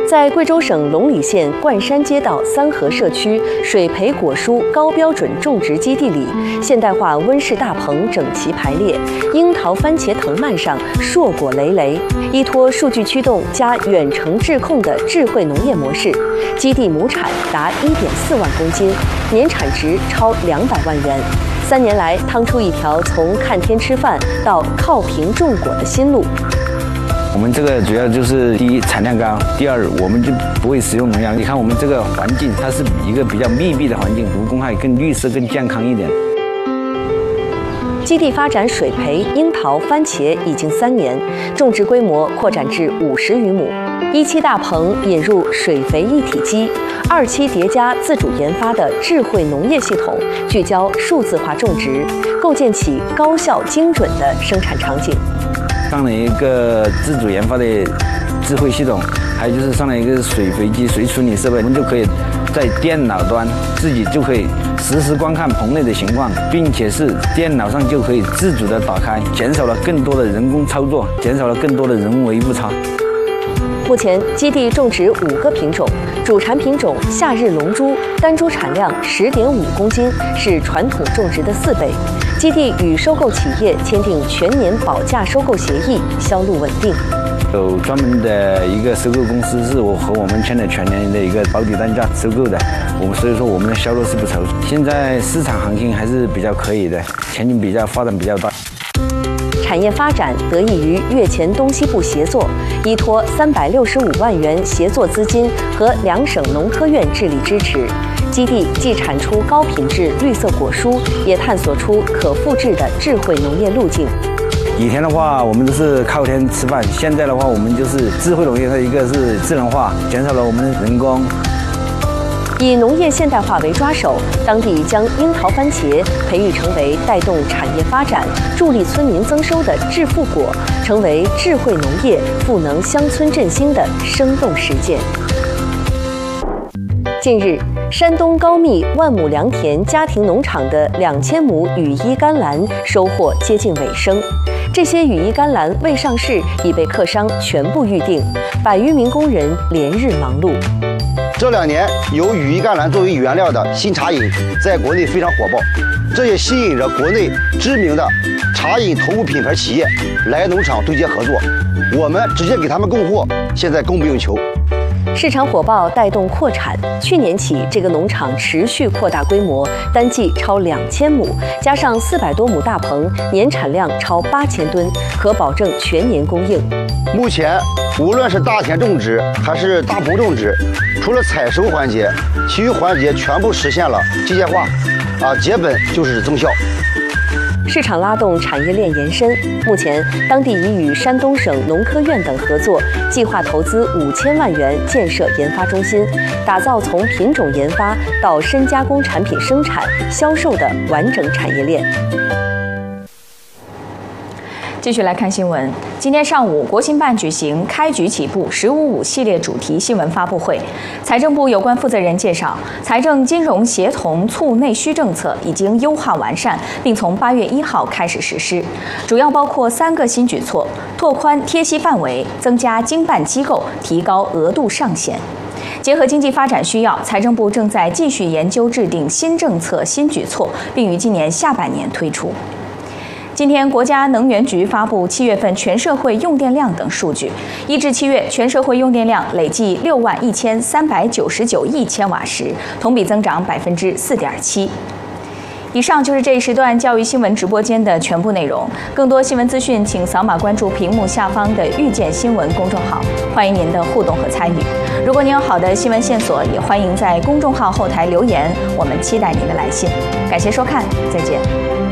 在贵州省龙里县冠山街道三河社区水培果蔬高标准种植基地里，现代化温室大棚整齐排列，樱桃、番茄藤蔓上硕果累累。依托数据驱动加远程质控的智慧农业模式，基地亩产达1.4万公斤，年产值超200万元。3年来，趟出一条从看天吃饭到靠平种果的新路。 我们这个主要就是第一产量高，第二我们就不会使用农药。你看我们这个环境，它是一个比较密闭的环境，无公害，更绿色、更健康一点。 基地发展水培、樱桃、番茄已经3年，种植规模扩展至50余亩。1期大棚引入水肥一体机，2期叠加自主研发的智慧农业系统，聚焦数字化种植，构建起高效精准的生产场景。 上了一个自主研发的智慧系统，还有就是上了一个水肥机、水处理设备，我们就可以在电脑端自己就可以实时观看棚内的情况，并且是电脑上就可以自主的打开，减少了更多的人工操作，减少了更多的人为误差。 目前基地种植5个品种，主产品种夏日龙珠单株产量10.5公斤，是传统种植的4倍。基地与收购企业签订全年保价收购协议，销路稳定。 有专门的一个收购公司是和我们签了全年的一个保底单价收购的，所以说我们的销路是不愁。现在市场行情还是比较可以的，前景发展比较大。 产业发展得益于粤黔东西部协作，依托365万元协作资金和2省农科院治理支持，基地既产出高品质绿色果蔬，也探索出可复制的智慧农业路径。 以前的话，我们都是靠天吃饭，现在的话，我们就是智慧农业，它一个是智能化，减少了我们人工。 以农业现代化为抓手，当地将樱桃、番茄培育成为带动产业发展、助力村民增收的致富果，成为智慧农业赋能乡村振兴的生动实践。近日，山东高密万亩良田家庭农场的2000亩羽衣甘蓝收获接近尾声。这些羽衣甘蓝未上市已被客商全部预定，100余名工人连日忙碌。 这2年，由羽衣甘蓝作为原料的新茶饮在国内非常火爆，这也吸引着国内知名的茶饮头部品牌企业来农场对接合作，我们直接给他们供货，现在供不应求。 市场火爆带动扩产，去年起这个农场持续扩大规模，单季超2000亩，加上400多亩大棚，年产量超8000吨，可保证全年供应。 目前，无论是大田种植还是大棚种植，除了采收环节，其余环节全部实现了机械化，结本就是增效。 市场拉动产业链延伸，目前当地已与山东省农科院等合作，计划投资5000万元建设研发中心，打造从品种研发到深加工产品生产、销售的完整产业链。 继续来看新闻。今天上午，国新办举行开局起步“15+5”系列主题新闻发布会。财政部有关负责人介绍，财政金融协同促内需政策已经优化完善，并从8月1号开始实施，主要包括3个新举措：拓宽贴息范围，增加经办机构，提高额度上限。结合经济发展需要，财政部正在继续研究制定新政策、新举措，并于今年下半年推出。今天，国家能源局发布7月份全社会用电量等数据。1至7月，全社会用电量累计61399亿千瓦时，同比增长4.7%。以上就是这一时段教育新闻直播间的全部内容。更多新闻资讯，请扫码关注屏幕下方的“遇见新闻”公众号，欢迎您的互动和参与。如果您有好的新闻线索，也欢迎在公众号后台留言，我们期待您的来信。感谢收看，再见。